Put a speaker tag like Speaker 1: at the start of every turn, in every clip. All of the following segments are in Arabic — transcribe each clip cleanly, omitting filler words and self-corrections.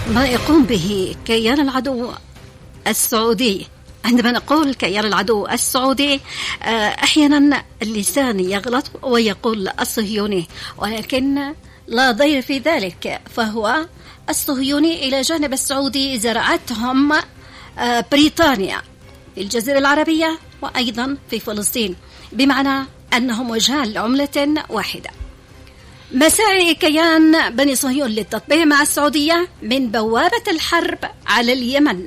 Speaker 1: ما يقوم به كيان العدو السعودي. عندما نقول كيان العدو السعودي أحيانا اللسان يغلط ويقول الصهيوني، ولكن لا ضير في ذلك، فهو الصهيوني إلى جانب السعودي زرعتهم بريطانيا في الجزيرة العربية وأيضا في فلسطين، بمعنى أنهم وجهان لعملة واحدة. مساعي كيان بني صهيون للتطبيع مع السعودية من بوابة الحرب على اليمن.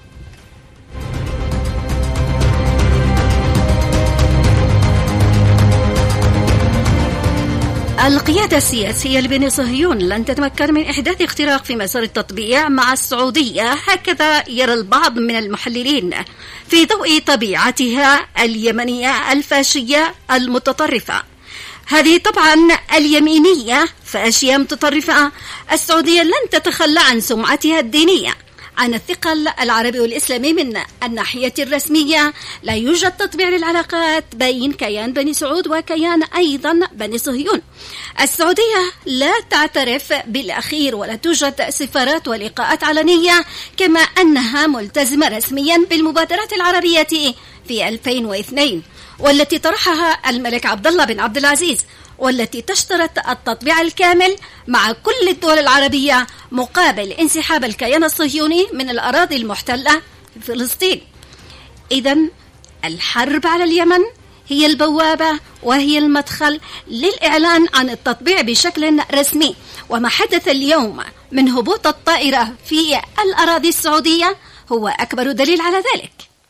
Speaker 1: القيادة السياسية لبني صهيون لن تتمكن من إحداث اختراق في مسار التطبيع مع السعودية، هكذا يرى البعض من المحللين، في ضوء طبيعتها اليمنية الفاشية المتطرفة. هذه طبعا اليمينية فاشية متطرفة. السعودية لن تتخلى عن سمعتها الدينية، عن الثقل العربي والإسلامي. من الناحية الرسمية لا يوجد تطبيع للعلاقات بين كيان بني سعود وكيان أيضا بني صهيون. السعودية لا تعترف بالأخير، ولا توجد سفارات ولقاءات علنية، كما أنها ملتزمة رسميا بالمبادرات العربية في 2002 والتي طرحها الملك عبد الله بن عبد العزيز، والتي تشترط التطبيع الكامل مع كل الدول العربية مقابل انسحاب الكيان الصهيوني من الأراضي المحتلة في فلسطين. إذن الحرب على اليمن هي البوابة وهي المدخل للإعلان عن التطبيع بشكل رسمي. وما حدث اليوم من هبوط الطائرة في الأراضي السعودية هو أكبر دليل على ذلك.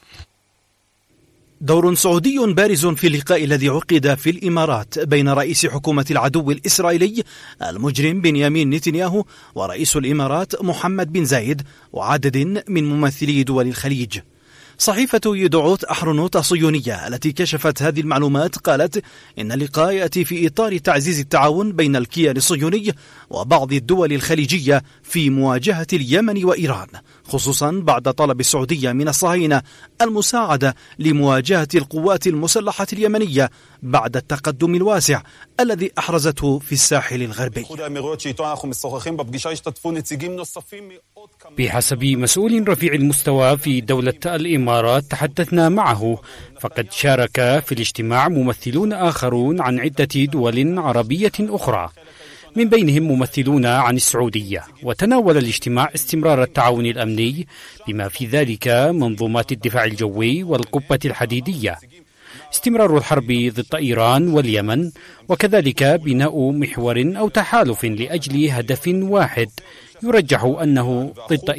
Speaker 2: دور سعودي بارز في اللقاء الذي عقد في الإمارات بين رئيس حكومة العدو الإسرائيلي المجرم بنيامين نتنياهو ورئيس الإمارات محمد بن زايد وعدد من ممثلي دول الخليج. صحيفة يدعوت أحرنوت الصهيونية التي كشفت هذه المعلومات قالت إن اللقاء يأتي في إطار تعزيز التعاون بين الكيان الصهيوني وبعض الدول الخليجية في مواجهة اليمن وإيران، خصوصا بعد طلب السعودية من الصهاينة المساعدة لمواجهة القوات المسلحة اليمنية بعد التقدم الواسع الذي أحرزته في الساحل الغربي.
Speaker 3: بحسب مسؤول رفيع المستوى في دولة الإمارات تحدثنا معه، فقد شارك في الاجتماع ممثلون آخرون عن عدة دول عربية أخرى، من بينهم ممثلون عن السعودية. وتناول الاجتماع استمرار التعاون الأمني بما في ذلك منظومات الدفاع الجوي والقبة الحديدية، استمرار الحرب ضد إيران واليمن، وكذلك بناء محور أو تحالف لأجل هدف واحد يرجح أنه ضد